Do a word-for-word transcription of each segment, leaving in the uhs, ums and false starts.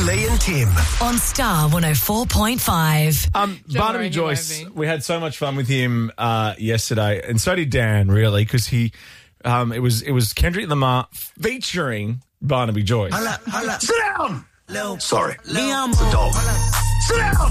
Lee and Tim. On Star one oh four point five. Um, Don't Barnaby worry, he Joyce, won't be. we had so much fun with him uh, yesterday, and so did Dan, really, because he, um, it was it was Kendrick Lamar featuring Barnaby Joyce. Holla, holla. Sit down! Lil. Sorry. Leon It's a dog. Sit down!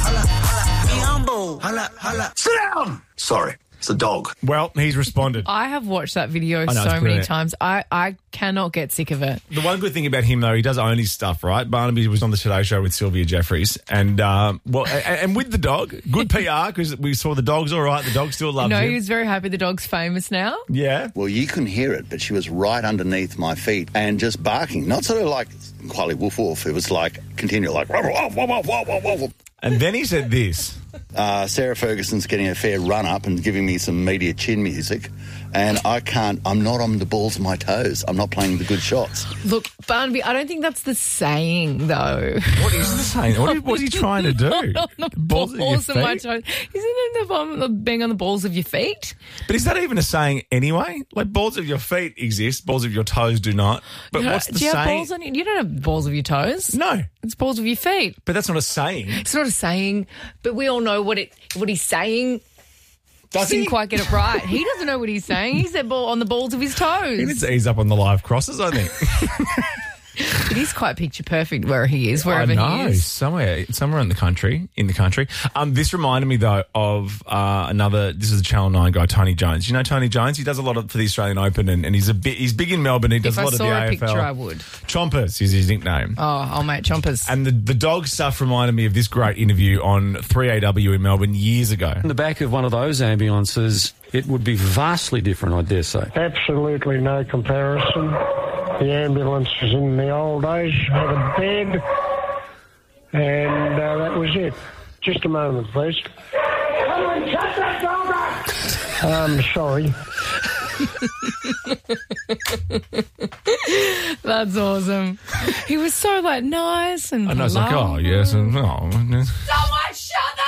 Leon Holla, holla. Sit down! Sorry. It's a dog. Well, he's responded. I have watched that video know, so it's many brilliant. times. I, I cannot get sick of it. The one good thing about him, though, he does own his stuff, right? Barnaby was on the Today Show with Sylvia Jeffries, and um, well, and, and with the dog, good P R because we saw the dog's all right. The dog still loves No, him. he was very happy the dog's famous now. Yeah. Well, you couldn't hear it, but she was right underneath my feet and just barking. Not sort of like Kylie Woof Woof. It was like continual, like woof, woof, woof, woof, woof, woof. And then he said this. Uh, Sarah Ferguson's getting a fair run up and giving me some media chin music, and I can't. I'm not on the balls of my toes. I'm not playing the good shots. Look, Barnaby, I don't think that's the saying, though. What is the saying? What, what is he trying to do? on the Balls balls, of your of my feet? toes. Isn't it the um, being on the balls of your feet? But is that even a saying anyway? Like, balls of your feet exist, balls of your toes do not. But You know, what's the do you have saying? balls on you? You don't have balls of your toes. No, It's balls of your feet. but that's not a saying. It's not a saying, but we all know what it what he's saying. Does Didn't he? quite get it right. He doesn't know what he's saying. He said ball on the balls of his toes. He needs to ease up on the live crosses, I think. It is quite picture perfect where he is, I wherever know, he is. somewhere, somewhere in the country, in the country. Um, this reminded me though of uh, another. This is a Channel Nine guy, Tony Jones. You know Tony Jones? He does a lot of for the Australian Open, and, and he's a bit. He's big in Melbourne. He does If a I lot of the saw A a F L. picture, I would. Chompers is his nickname. Oh, oh, mate, chompers. And the, the dog stuff reminded me of this great interview on three A W in Melbourne years ago. In the back of one of those ambulances, it would be vastly different, I dare say. Absolutely no comparison. The ambulances in the old days had a bed, and uh, that was it. Just a moment, please. Um, sorry. That's awesome. He was so like nice and And I was like, oh, polite. yes, and oh. So much